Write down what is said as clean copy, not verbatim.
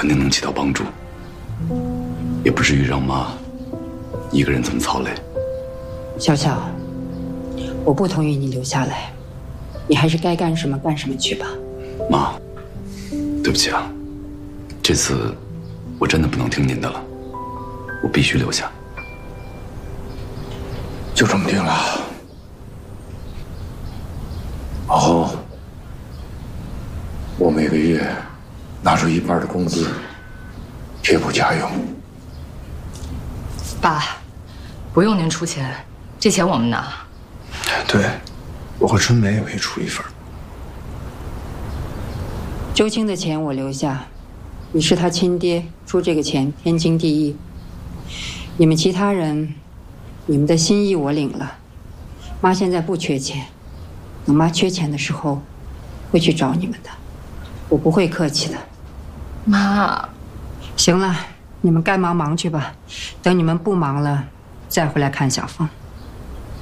肯定能起到帮助，也不至于让妈一个人这么操累。 小小，我不同意你留下来，你还是该干什么干什么去吧。 妈，对不起啊，这次我真的不能听您的了，我必须留下。 就这么定了。往后，我每个月拿出1半的工资贴补家用。 爸，不用您出钱，这钱我们拿。 对，我和春梅也可以出1份。 周青的钱我留下，你是他亲爹，出这个钱天经地义。你们其他人，你们的心意我领了。妈现在不缺钱，等妈缺钱的时候，会去找你们的，我不会客气的。 妈， 行了，你们该忙忙去吧，等你们不忙了，再回来看小凤。